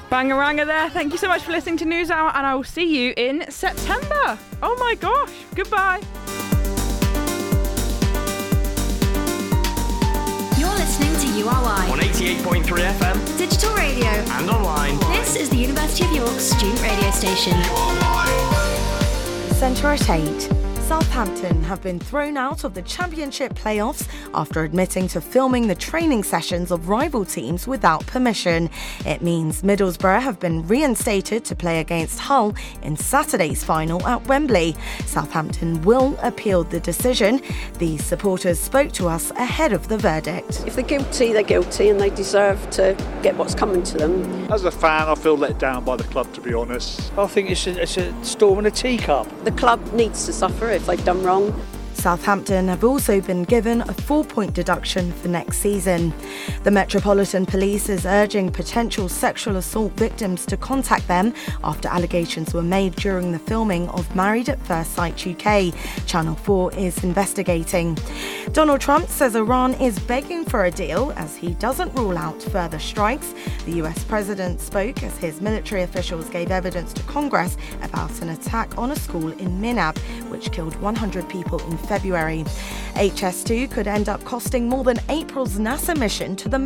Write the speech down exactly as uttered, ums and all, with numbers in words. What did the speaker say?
Bangaranga there. Thank you so much for listening to News Hour, and I will see you in September. Oh my gosh. Goodbye. You're listening to U R Y on eighty-eight point three F M, digital radio, and online. This is the University of York student radio station. Centre at eight. Southampton have been thrown out of the Championship playoffs after admitting to filming the training sessions of rival teams without permission. It means Middlesbrough have been reinstated to play against Hull in Saturday's final at Wembley. Southampton will appeal the decision. The supporters spoke to us ahead of the verdict. If they're guilty, they're guilty and they deserve to get what's coming to them. As a fan, I feel let down by the club, to be honest. I think it's a, it's a storm in a teacup. The club needs to suffer if they've done wrong. Southampton have also been given a four-point deduction for next season. The Metropolitan Police is urging potential sexual assault victims to contact them after allegations were made during the filming of Married at First Sight U K. Channel four is investigating. Donald Trump says Iran is begging for a deal as he doesn't rule out further strikes. The U S president spoke as his military officials gave evidence to Congress about an attack on a school in Minab, which killed one hundred people in February. H S two could end up costing more than April's NASA mission to the moon.